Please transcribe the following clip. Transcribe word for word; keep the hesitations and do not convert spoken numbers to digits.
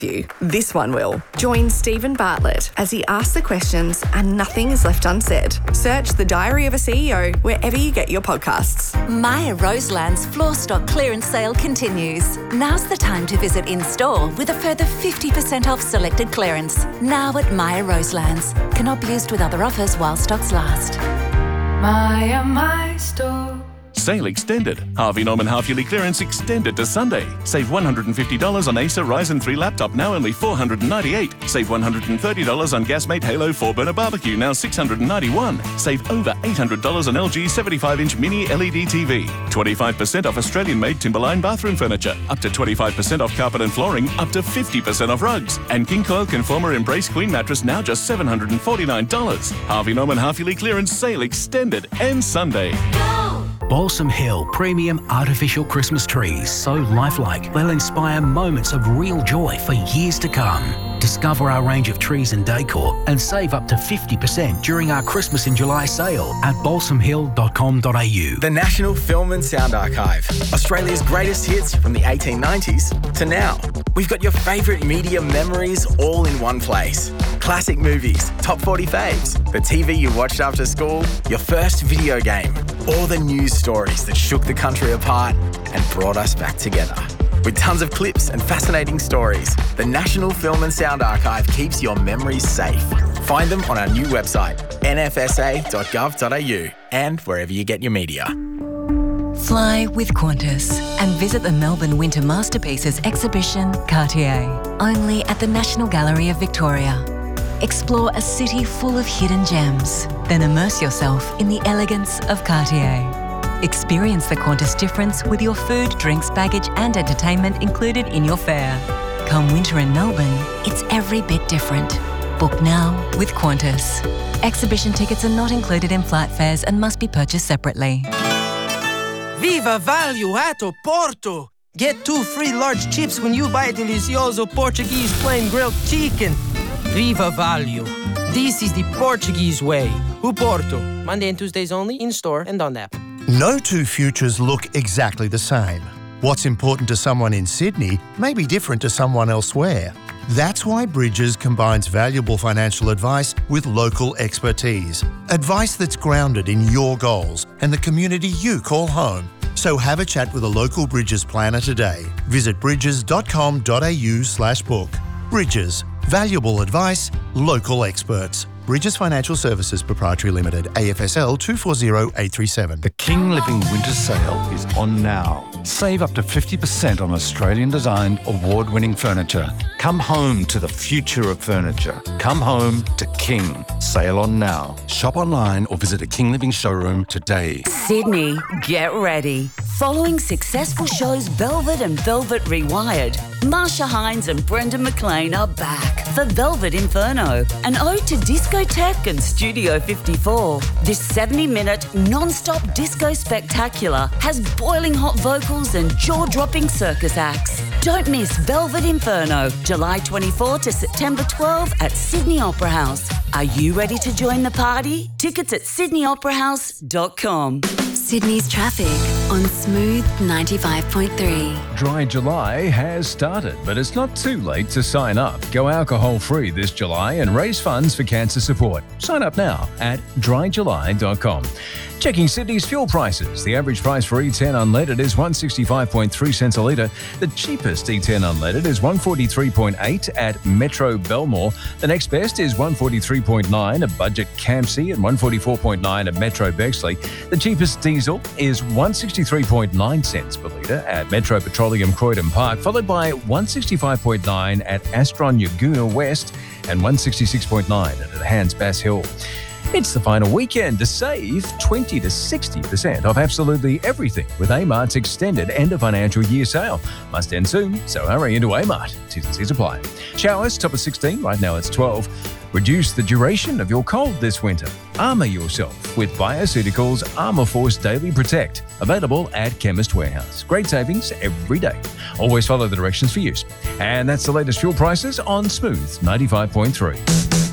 you. This one will. Join Stephen Bartlett as he asks the questions and nothing is left unsaid. Search The Diary of a C E O wherever you get your podcasts. Maya Roseland's floor stock clearance sale continues. Now's the time to visit in-store with a further fifty percent off selected clearance. Now at Maya Roseland's. Cannot be used with other offers while stocks last. Maya, my store. Sale extended. Harvey Norman half-yearly clearance extended to Sunday. Save one hundred fifty dollars on Acer Ryzen three laptop, now only four hundred ninety-eight dollars. Save one hundred thirty dollars on Gasmate Halo four burner barbecue, now six hundred ninety-one dollars. Save over eight hundred dollars on L G seventy-five inch mini L E D T V. twenty-five percent off Australian-made Timberline bathroom furniture. Up to twenty-five percent off carpet and flooring. Up to fifty percent off rugs. And King Coil Conformer Embrace Queen mattress, now just seven hundred forty-nine dollars. Harvey Norman half-yearly clearance sale extended and Sunday. Balsam Hill Premium Artificial Christmas Trees, so lifelike they'll inspire moments of real joy for years to come. Discover our range of trees and decor and save up to fifty percent during our Christmas in July sale at balsam hill dot com dot a u. The National Film and Sound Archive. Australia's greatest hits from the eighteen nineties to now. We've got your favourite media memories all in one place. Classic movies, top forty faves, the T V you watched after school, your first video game, or the news stories that shook the country apart and brought us back together. With tons of clips and fascinating stories, the National Film and Sound Archive keeps your memories safe. Find them on our new website, n f s a dot gov dot a u, and wherever you get your media. Fly with Qantas and visit the Melbourne Winter Masterpieces exhibition, Cartier, only at the National Gallery of Victoria. Explore a city full of hidden gems, then immerse yourself in the elegance of Cartier. Experience the Qantas difference with your food, drinks, baggage and entertainment included in your fare. Come winter in Melbourne, it's every bit different. Book now with Qantas. Exhibition tickets are not included in flight fares and must be purchased separately. Viva Value at Porto! Get two free large chips when you buy Delicioso Portuguese plain grilled chicken. Viva Value. This is the Portuguese way. O Porto. Monday and Tuesdays only, in-store and on app. No two futures look exactly the same. What's important to someone in Sydney may be different to someone elsewhere. That's why Bridges combines valuable financial advice with local expertise. Advice that's grounded in your goals and the community you call home. So have a chat with a local Bridges planner today. Visit bridges dot com dot a u slash book. Bridges. Valuable advice, local experts. Bridges Financial Services Proprietary Limited, A F S L two four zero eight three seven. The King Living Winter Sale is on now. Save up to fifty percent on Australian-designed, award-winning furniture. Come home to the future of furniture. Come home to King. Sale on now. Shop online or visit a King Living showroom today. Sydney, get ready. Following successful shows Velvet and Velvet Rewired, Marsha Hines and Brendan McLean are back for Velvet Inferno, an ode to discotheque and Studio fifty-four. This seventy-minute non-stop disco spectacular has boiling hot vocals and jaw-dropping circus acts. Don't miss Velvet Inferno, July twenty-fourth to September twelfth at Sydney Opera House. Are you ready to join the party? Tickets at sydney opera house dot com. Sydney's traffic on Smooth ninety-five point three. Dry July has started, but it's not too late to sign up. Go alcohol-free this July and raise funds for cancer support. Sign up now at dry july dot com. Checking Sydney's fuel prices. The average price for E ten unleaded is one hundred sixty-five point three cents a litre. The cheapest E ten unleaded is one hundred forty-three point eight at Metro Belmore. The next best is one hundred forty-three point nine at Budget Campsie and one hundred forty-four point nine at Metro Bexley. The cheapest diesel is one hundred sixty-three point nine cents per litre at Metro Petroleum Croydon Park, followed by one hundred sixty-five point nine at Astron Yaguna West and one hundred sixty-six point nine at Hans Bass Hill. It's the final weekend to save twenty to sixty percent off absolutely everything with Amart's extended end of financial year sale. Must end soon, so hurry into Amart. T's and C's apply. Showers, top of sixteen, right now it's twelve. Reduce the duration of your cold this winter. Armour yourself with Bioceuticals Armour Force Daily Protect. Available at Chemist Warehouse. Great savings every day. Always follow the directions for use. And that's the latest fuel prices on Smooth ninety-five point three.